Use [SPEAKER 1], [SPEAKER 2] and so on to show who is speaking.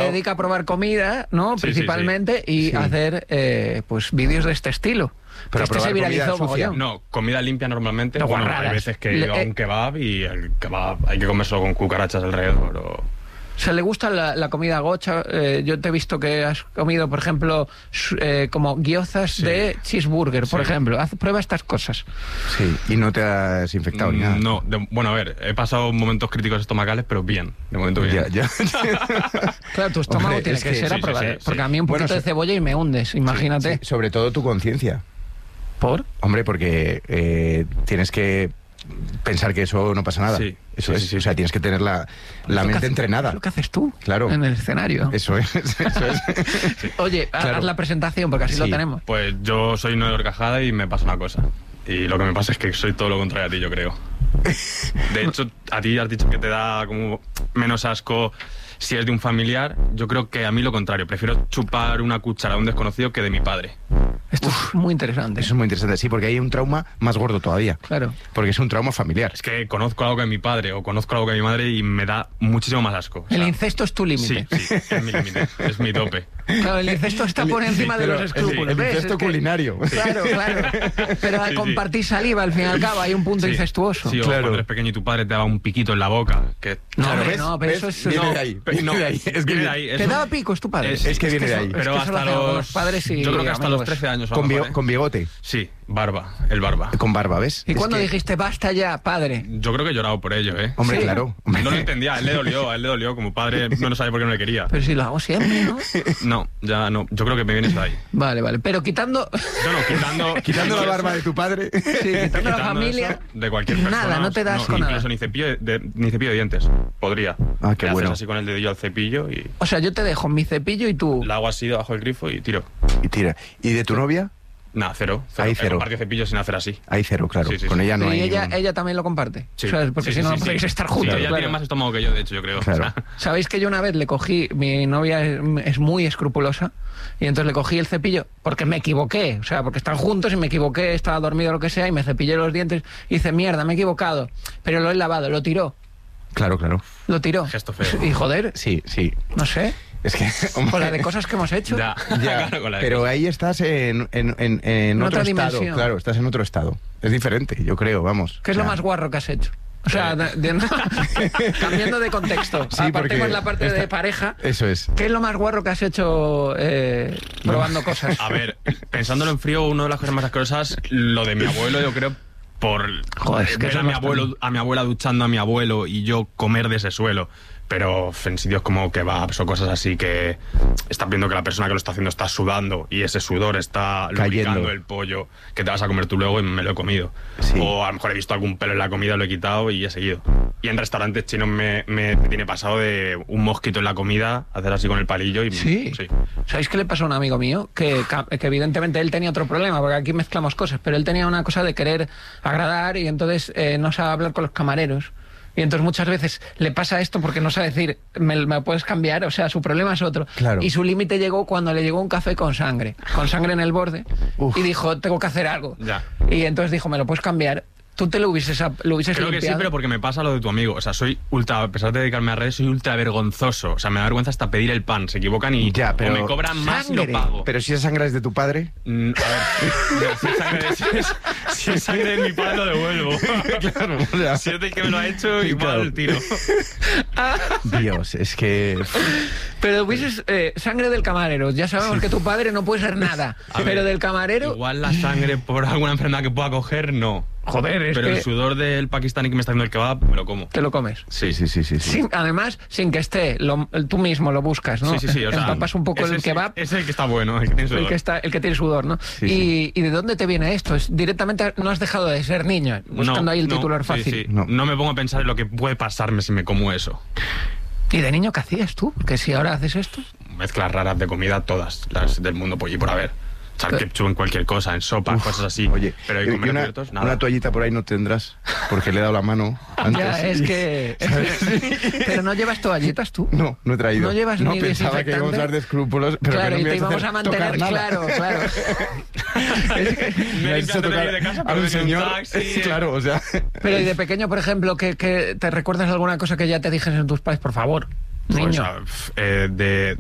[SPEAKER 1] dedica a probar comida, ¿no?
[SPEAKER 2] Sí,
[SPEAKER 1] principalmente, y hacer pues vídeos de este estilo.
[SPEAKER 3] Pero
[SPEAKER 1] este se viralizó mogollón.
[SPEAKER 2] No, comida limpia normalmente.
[SPEAKER 1] No,
[SPEAKER 2] Bueno,
[SPEAKER 1] guarradas.
[SPEAKER 2] hay veces que va a un kebab y el kebab hay que comérselo con cucarachas alrededor o...
[SPEAKER 1] O sea, ¿le gusta la comida gocha? Yo te he visto que has comido, por ejemplo, como gyozas de cheeseburger, por ejemplo. Prueba estas cosas.
[SPEAKER 3] Sí, y no te has infectado ni nada.
[SPEAKER 2] No, bueno, a ver, he pasado momentos críticos estomacales, pero bien, de momento bien.
[SPEAKER 3] Ya.
[SPEAKER 1] Claro, tu estómago
[SPEAKER 3] Hombre,
[SPEAKER 1] tiene
[SPEAKER 3] es
[SPEAKER 1] que
[SPEAKER 3] que
[SPEAKER 1] ser
[SPEAKER 3] sí,
[SPEAKER 1] a probar.
[SPEAKER 2] sí, sí.
[SPEAKER 1] Porque a mí un
[SPEAKER 3] Bueno,
[SPEAKER 1] poquito de cebolla y me hundes, imagínate.
[SPEAKER 3] Sí, sobre todo tu conciencia.
[SPEAKER 1] ¿Por?
[SPEAKER 3] Hombre, porque tienes que pensar que eso no pasa nada.
[SPEAKER 2] Sí,
[SPEAKER 3] Eso
[SPEAKER 2] sí,
[SPEAKER 3] es.
[SPEAKER 2] sí, sí.
[SPEAKER 3] O sea, tienes que tener la mente entrenada.
[SPEAKER 1] Es lo que haces tú.
[SPEAKER 3] Claro.
[SPEAKER 1] En el escenario.
[SPEAKER 3] Eso es.
[SPEAKER 1] Oye,
[SPEAKER 3] Claro.
[SPEAKER 1] haz la presentación, porque así lo
[SPEAKER 3] Sí.
[SPEAKER 1] tenemos.
[SPEAKER 2] Pues yo soy Noel Horcajada y me pasa una cosa. Y lo que me pasa es que soy todo lo contrario a ti, yo creo. De hecho, a ti has dicho que te da como menos asco si es de un familiar. Yo creo que a mí lo contrario. Prefiero chupar una cuchara de un desconocido que de mi padre.
[SPEAKER 1] Esto es muy interesante.
[SPEAKER 3] Eso es muy interesante, sí, porque hay un trauma más gordo todavía.
[SPEAKER 1] Claro.
[SPEAKER 3] Porque es un trauma familiar.
[SPEAKER 2] Es que conozco algo que mi padre o conozco algo que mi madre y me da muchísimo más asco. O
[SPEAKER 1] El
[SPEAKER 2] sea,
[SPEAKER 1] incesto es tu límite.
[SPEAKER 2] Sí, es mi límite, es mi tope.
[SPEAKER 1] Claro, el incesto está por encima de los escrúpulos.
[SPEAKER 3] El
[SPEAKER 1] ¿ves?
[SPEAKER 3] incesto
[SPEAKER 1] Es que-
[SPEAKER 3] culinario.
[SPEAKER 1] Claro. Pero al
[SPEAKER 2] Sí, sí.
[SPEAKER 1] compartir saliva, al fin y al cabo, hay un punto
[SPEAKER 2] Sí.
[SPEAKER 1] incestuoso.
[SPEAKER 2] Sí, o
[SPEAKER 3] Claro.
[SPEAKER 2] cuando eres pequeño y tu padre te daba un piquito en la boca. Que...
[SPEAKER 1] No,
[SPEAKER 3] Claro,
[SPEAKER 1] hombre,
[SPEAKER 3] ¿ves?
[SPEAKER 1] no, pero
[SPEAKER 3] ¿ves?
[SPEAKER 1] eso es...
[SPEAKER 3] Viene
[SPEAKER 1] no.
[SPEAKER 3] de ahí.
[SPEAKER 2] Pero no,
[SPEAKER 3] Viene de ahí. Es que
[SPEAKER 2] viene de ahí.
[SPEAKER 1] ¿Te daba picos tu padre?
[SPEAKER 2] Es
[SPEAKER 3] que viene de ahí.
[SPEAKER 1] eso-
[SPEAKER 2] Pero
[SPEAKER 1] es que eso
[SPEAKER 2] hasta
[SPEAKER 1] lo hacen con
[SPEAKER 2] los
[SPEAKER 1] padres y
[SPEAKER 2] yo creo que hasta
[SPEAKER 1] amigos.
[SPEAKER 2] los 13 años. a lo
[SPEAKER 3] Con,
[SPEAKER 2] mejor, ¿eh?
[SPEAKER 3] con bigote.
[SPEAKER 2] Sí, barba, el barba.
[SPEAKER 3] Con barba, ¿ves?
[SPEAKER 1] ¿Y
[SPEAKER 3] Es
[SPEAKER 1] cuando
[SPEAKER 3] que-
[SPEAKER 1] dijiste basta ya, padre?
[SPEAKER 2] Yo creo que he llorado por ello, ¿eh?
[SPEAKER 3] Hombre,
[SPEAKER 1] Sí.
[SPEAKER 3] claro.
[SPEAKER 2] No lo entendía, a él le dolió. Como padre no sabía por qué no le quería.
[SPEAKER 1] Pero si lo hago siempre, ¿no?
[SPEAKER 2] No, ya no. Yo creo que me vienes de ahí.
[SPEAKER 1] Vale. Pero quitando...
[SPEAKER 2] No,
[SPEAKER 3] Quitando la barba de tu padre.
[SPEAKER 1] Sí, quitando la
[SPEAKER 2] quitando
[SPEAKER 1] familia...
[SPEAKER 2] eso de cualquier persona.
[SPEAKER 1] Nada, no te das con
[SPEAKER 2] incluso
[SPEAKER 1] nada.
[SPEAKER 2] ni cepillo de dientes. Podría.
[SPEAKER 3] Ah, qué
[SPEAKER 2] Le haces
[SPEAKER 3] bueno.
[SPEAKER 2] así con el dedillo al cepillo y
[SPEAKER 1] O sea, yo te dejo mi cepillo y tú...
[SPEAKER 2] la hago así debajo del grifo y tiro.
[SPEAKER 3] Y tira. ¿Y de tu novia?
[SPEAKER 2] Nada, cero.
[SPEAKER 3] Ahí
[SPEAKER 2] He
[SPEAKER 3] cero.
[SPEAKER 2] compartido cepillo sin hacer así.
[SPEAKER 3] Hay cero, claro.
[SPEAKER 2] Sí, sí,
[SPEAKER 3] Con
[SPEAKER 2] sí.
[SPEAKER 3] ella no
[SPEAKER 1] y
[SPEAKER 3] hay...
[SPEAKER 1] ella también lo comparte.
[SPEAKER 2] Sí.
[SPEAKER 1] O sea, porque
[SPEAKER 2] Sí,
[SPEAKER 1] si no,
[SPEAKER 2] sí,
[SPEAKER 1] no podéis
[SPEAKER 2] sí.
[SPEAKER 1] estar
[SPEAKER 2] Sí,
[SPEAKER 1] juntos.
[SPEAKER 2] ella
[SPEAKER 1] claro.
[SPEAKER 2] tiene más estómago que yo, de hecho, yo creo.
[SPEAKER 3] Claro.
[SPEAKER 2] O sea,
[SPEAKER 1] ¿Sabéis que yo una vez le cogí, mi novia es muy escrupulosa, y entonces le cogí el cepillo porque me equivoqué, o sea, porque están juntos y me equivoqué, estaba dormido o lo que sea, y me cepillé los dientes y hice mierda, me he equivocado, pero lo he lavado, lo tiró.
[SPEAKER 3] Claro.
[SPEAKER 1] Lo tiró.
[SPEAKER 2] Gesto feo.
[SPEAKER 1] Y joder,
[SPEAKER 3] Sí.
[SPEAKER 1] no sé,
[SPEAKER 3] Es que...
[SPEAKER 1] con la de cosas que hemos hecho.
[SPEAKER 2] ya,
[SPEAKER 3] Ya,
[SPEAKER 2] claro, con la de
[SPEAKER 3] pero
[SPEAKER 2] cosas.
[SPEAKER 3] ahí estás en
[SPEAKER 1] En
[SPEAKER 3] otro
[SPEAKER 1] otra
[SPEAKER 3] estado.
[SPEAKER 1] dimensión.
[SPEAKER 3] Claro, estás en otro estado. Es diferente, yo creo, vamos.
[SPEAKER 1] ¿Qué es
[SPEAKER 3] O
[SPEAKER 1] lo
[SPEAKER 3] sea,
[SPEAKER 1] más guarro que has hecho? O sea, cambiando de contexto,
[SPEAKER 3] Sí,
[SPEAKER 1] apartemos
[SPEAKER 3] porque
[SPEAKER 1] la parte de pareja.
[SPEAKER 3] Eso es.
[SPEAKER 1] ¿Qué es lo más guarro que has hecho probando cosas?
[SPEAKER 2] A ver, pensándolo en frío, una de las cosas más asquerosas, lo de mi abuelo, yo creo, por
[SPEAKER 1] Joder, es que
[SPEAKER 2] ver
[SPEAKER 1] eso
[SPEAKER 2] a mi
[SPEAKER 1] no está
[SPEAKER 2] abuelo,
[SPEAKER 1] bien.
[SPEAKER 2] a mi abuela duchando a mi abuelo y yo comer de ese suelo. Pero en sitios como kebabs o cosas así que estás viendo que la persona que lo está haciendo está sudando y ese sudor está
[SPEAKER 3] Cayendo.
[SPEAKER 2] lubricando el pollo que te vas a comer tú luego y me lo he comido.
[SPEAKER 3] Sí.
[SPEAKER 2] O a lo mejor he visto algún pelo en la comida, lo he quitado y he seguido. Y en restaurantes chinos me tiene pasado de un mosquito en la comida, hacer así con el palillo y...
[SPEAKER 1] Sí. ¿Sabéis qué le pasó a un amigo mío? Que evidentemente él tenía otro problema, porque aquí mezclamos cosas, pero él tenía una cosa de querer agradar y entonces no sabe hablar con los camareros. Y entonces muchas veces le pasa esto porque no sabe decir, ¿me puedes cambiar? O sea, su problema es otro.
[SPEAKER 3] Claro.
[SPEAKER 1] Y su límite llegó cuando le llegó un café con sangre en el borde.
[SPEAKER 3] Uf.
[SPEAKER 1] Y dijo, tengo que hacer algo.
[SPEAKER 2] Ya.
[SPEAKER 1] Y entonces dijo, ¿me lo puedes cambiar? Tú te lo hubieses
[SPEAKER 2] Creo que sí,
[SPEAKER 1] limpiado.
[SPEAKER 2] pero porque me pasa lo de tu amigo. O sea, soy ultra, a pesar de dedicarme a redes, soy ultra vergonzoso. O sea, me da vergüenza hasta pedir el pan. Se equivocan y
[SPEAKER 3] Ya, pero-
[SPEAKER 2] o me cobran más y
[SPEAKER 1] Sangre.
[SPEAKER 2] lo pago.
[SPEAKER 3] Pero si esa sangre es de tu padre...
[SPEAKER 2] A ver, si es sangre de mi padre lo devuelvo.
[SPEAKER 3] Claro, o sea,
[SPEAKER 2] Si es del que me lo ha hecho, igual
[SPEAKER 3] Claro.
[SPEAKER 2] tiro.
[SPEAKER 3] Dios, es que...
[SPEAKER 1] Pero hubieses sangre del camarero. Ya sabemos que tu padre no puede ser nada.
[SPEAKER 2] A ver,
[SPEAKER 1] Pero del camarero...
[SPEAKER 2] Igual la sangre por alguna enfermedad que pueda coger, no.
[SPEAKER 1] Joder, es
[SPEAKER 2] Pero
[SPEAKER 1] que
[SPEAKER 2] el sudor del pakistaní que me está haciendo el kebab, me lo como.
[SPEAKER 1] te lo comes.
[SPEAKER 3] Sí.
[SPEAKER 1] Además, sin que esté, tú mismo lo buscas, ¿no?
[SPEAKER 2] Sí, o sea,
[SPEAKER 1] Empapas un poco
[SPEAKER 2] ese
[SPEAKER 1] el
[SPEAKER 2] es
[SPEAKER 1] kebab,
[SPEAKER 2] Es el que está bueno, el que tiene sudor.
[SPEAKER 1] el que tiene sudor, ¿no?
[SPEAKER 3] Sí,
[SPEAKER 1] ¿Y de dónde te viene esto? Es directamente no has dejado de ser niño, buscando ahí el titular fácil.
[SPEAKER 2] Sí.
[SPEAKER 3] No.
[SPEAKER 2] No me pongo a pensar en lo que puede pasarme si me como eso.
[SPEAKER 1] ¿Y de niño qué hacías tú? Porque si ahora haces esto...
[SPEAKER 2] Mezclas raras de comida, todas las del mundo por y por haber. Echar ketchup en cualquier cosa, en sopa, cosas así.
[SPEAKER 3] Oye,
[SPEAKER 2] pero hay
[SPEAKER 3] y
[SPEAKER 2] comer
[SPEAKER 3] una,
[SPEAKER 2] abiertos, nada.
[SPEAKER 3] una toallita por ahí no tendrás, porque le he dado la mano antes.
[SPEAKER 1] Ya, es que... Pero no llevas toallitas tú.
[SPEAKER 3] No he traído.
[SPEAKER 1] No llevas ni
[SPEAKER 3] pensaba que íbamos a
[SPEAKER 1] desinfectante.
[SPEAKER 3] hablar de escrúpulos, pero
[SPEAKER 1] Claro,
[SPEAKER 3] que no
[SPEAKER 1] y
[SPEAKER 3] me
[SPEAKER 1] te
[SPEAKER 3] ibas
[SPEAKER 1] íbamos a
[SPEAKER 3] hacer tocar
[SPEAKER 1] mantener,
[SPEAKER 3] nada.
[SPEAKER 1] claro.
[SPEAKER 2] Me
[SPEAKER 3] has hecho
[SPEAKER 2] encanta
[SPEAKER 3] tocar
[SPEAKER 2] venir de casa,
[SPEAKER 3] a
[SPEAKER 2] pero
[SPEAKER 3] un
[SPEAKER 2] venir en
[SPEAKER 3] señor.
[SPEAKER 2] taxi,
[SPEAKER 3] Claro, o sea.
[SPEAKER 1] Pero y de pequeño, por ejemplo, que te recuerdas alguna cosa que ya te dijesen tus padres, por favor,
[SPEAKER 2] Pues,
[SPEAKER 1] niño.
[SPEAKER 2] de